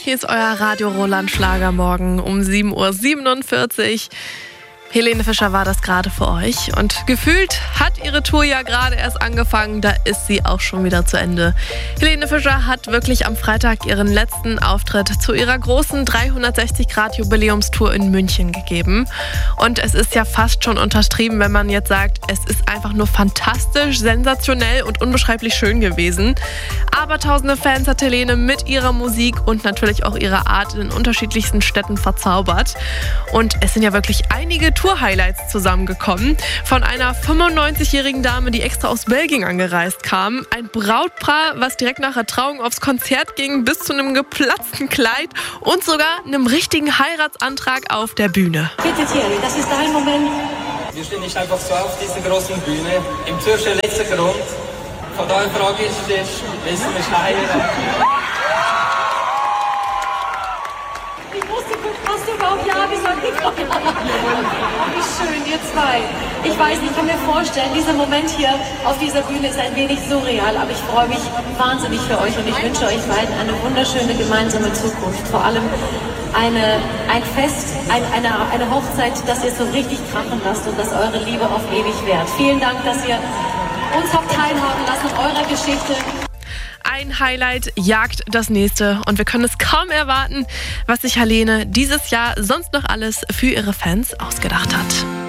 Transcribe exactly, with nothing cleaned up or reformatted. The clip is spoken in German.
Hier ist euer Radio Roland Schlagermorgen um sieben Uhr siebenundvierzig. Helene Fischer war das gerade für euch und gefühlt hat ihre Tour ja gerade erst angefangen, da ist sie auch schon wieder zu Ende. Helene Fischer hat wirklich am Freitag ihren letzten Auftritt zu ihrer großen dreihundertsechzig Grad Jubiläumstour in München gegeben. Und es ist ja fast schon untertrieben, wenn man jetzt sagt, es ist einfach nur fantastisch, sensationell und unbeschreiblich schön gewesen. Aber tausende Fans hat Helene mit ihrer Musik und natürlich auch ihrer Art in unterschiedlichsten Städten verzaubert. Und es sind ja wirklich einige Tour-Highlights zusammengekommen. Von einer fünfundneunzigjährigen Dame, die extra aus Belgien angereist kam, ein Brautpaar, was direkt nach der Trauung aufs Konzert ging, bis zu einem geplatzten Kleid und sogar einem richtigen Heiratsantrag auf der Bühne. Bitte Thierry, das ist dein Moment. Wir stehen nicht einfach so auf dieser großen Bühne. Im Zürcher letzter Grund. Von daher frage ich dich, willst du mich heiraten? Ich wusste, hast du überhaupt Ja gesagt? Oh, wie schön, ihr zwei. Ich weiß nicht, ich kann mir vorstellen, dieser Moment hier auf dieser Bühne ist ein wenig surreal, aber ich freue mich wahnsinnig für euch und ich wünsche euch beiden eine wunderschöne gemeinsame Zukunft. Vor allem eine, ein Fest, ein, eine, eine Hochzeit, dass ihr so richtig krachen lasst und dass eure Liebe auf ewig währt. Vielen Dank, dass ihr uns habt teilhaben lassen an eurer Geschichte. Ein Highlight jagt das nächste und wir können es kaum erwarten, was sich Helene dieses Jahr sonst noch alles für ihre Fans ausgedacht hat.